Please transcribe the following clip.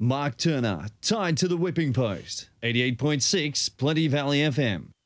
Mark Turner, tied to the whipping post. 88.6 Plenty Valley FM.